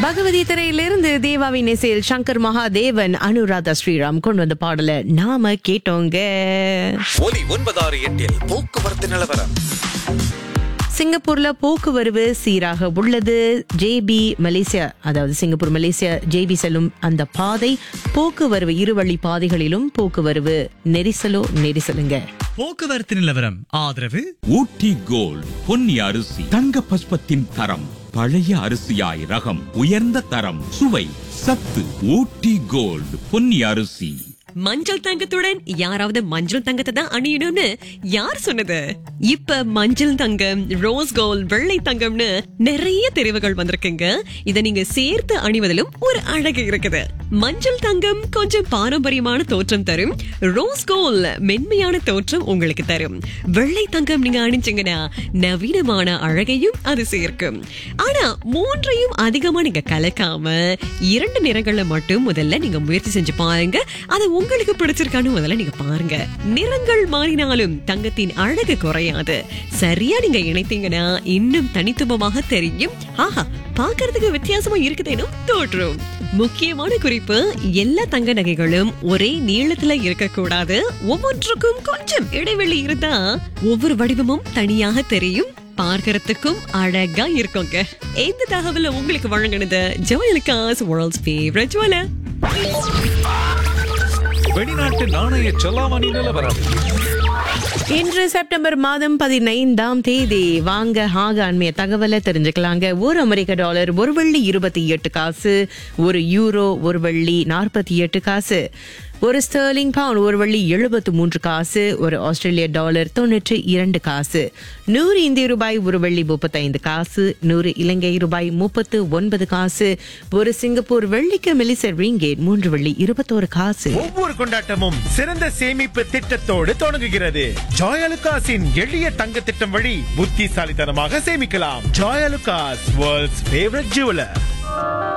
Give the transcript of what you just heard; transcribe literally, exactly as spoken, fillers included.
பகவதி திரையிலிருந்து தேவாவின் இசையில் சங்கர் மகாதேவன் அனுராதா ஸ்ரீராம் கொண்டு வந்த பாடல நாம கேட்டோங்க. ஒலி ஒன்பதாறு எட்டில் போக்குவரத்து நிலவரம். சிங்கப்பூர்ல போக்குவரவு சீராக உள்ளது. ஜேபி மலேசியா, அதாவது சிங்கப்பூர் மலேசியா ஜேபி செல்லும் அந்த பாதை போக்குவரவு இருவழி பாதைகளிலும் போக்குவரவு நெரிசலோ நெரிசலுங்க. போக்குவரத்து நிலவரம் ஆதரவு ஊட்டி கோல்ட் பொன்னி அரிசி தங்க பஸ்பத்தின் தரம், பழைய அரிசியாய் ரகம், உயர்ந்த தரம், சுவை, சத்து. ஊட்டி கோல்ட் பொன்னி அரிசி. மஞ்சள் தங்கத்துடன் யாராவது மஞ்சள் தங்கத்தை தான் அணியணும்னு யார் சொன்னது? இப்ப மஞ்சள் தங்கம், ரோஸ் கோல்ட், வெள்ளை தங்கம்னு நிறைய தெரிவுகள் வந்திருக்குங்க. இத நீங்க சேர்த்து அணிவதிலும் ஒரு அழகு இருக்குது. மஞ்சள் தங்கம் கொஞ்சம் பாரம்பரியமான தோற்றம் தரும். ரோஸ் கோல்ட் மென்மையான தோற்றம் உங்களுக்கு தரும். வெள்ளை தங்கம் நீங்க அணிஞ்சீங்கன்னா நவீனமான அழகையும் அது சேர்க்கும். ஆனா மூன்றையும் அதிகமா நீங்க கலக்காம இரண்டு நிறங்கள்ல மட்டும் முதல்ல நீங்க முயற்சி செஞ்சு பாருங்க. அது உங்களுக்கு பிடிச்சிருக்கானு முதல்ல நீங்க பாருங்க. நிறங்கள் மாறினாலும் தங்கத்தின் அழகு குறையாது. சரியா நீங்க இணைத்தீங்கன்னா இன்னும் தனித்துவமாக தெரியும். ஆஹா, பாக்குறதுக்கு வித்தியாசமா இருக்குதேனும் தோற்றும். முக்கியமான குறிப்பு, எல்லா தங்க நகைகளும் ஒரே நீளத்துல இருக்கக்கூடாது. ஒவ்வொன்றுக்கும் கொஞ்சம் இடைவெளி இருந்தா ஒவ்வொரு வடிவமும் தனியாக தெரியும், பார்க்கறதுக்கும் அழகா இருக்குங்க. இந்த தகவலை உங்களுக்கு வழங்கினது ஜோயலுக்காஸ், வேர்ல்ட்ஸ் ஃபேவரட் ஜுவலர். வெளிநாட்டு நாணய செலாவணி நிலவரம். இன்று செப்டம்பர் மாதம் பதினைந்தாம் தேதி வாங்க ஆக அண்மைய தகவலை தெரிஞ்சுக்கலாங்க. ஒரு அமெரிக்க டாலர் ஒரு வெள்ளி இருபத்தி எட்டு காசு, ஒரு யூரோ ஒரு வெள்ளி நாற்பத்தி எட்டு காசு, ஒரு ஸ்டெர்லிங் பவுண்ட் ஒரு வெள்ளி எழுபத்து மூன்று காசு, ஒரு ஆஸ்திரேலிய டாலர் தொன்னூற்றி இரண்டு காசு, நூறு இந்திய ரூபாய் ஒரு வெள்ளி முப்பத்தி ஐந்து காசு, நூறு இலங்கை ரூபாய் முப்பத்து ஒன்பது காசு, ஒரு சிங்கப்பூர் வெள்ளிக்கு மெலிச ரிங்கேட் மூன்று வெள்ளி இருபத்தோரு காசு. ஒவ்வொரு கொண்டாட்டமும் சிறந்த சேமிப்பு திட்டத்தோடு தொடங்குகிறது. ஜாயலுகாஸின் எளிய தங்க திட்டம் வழி புத்திசாலித்தனமாக சேமிக்கலாம். Joyalukkas, world's favourite jeweller.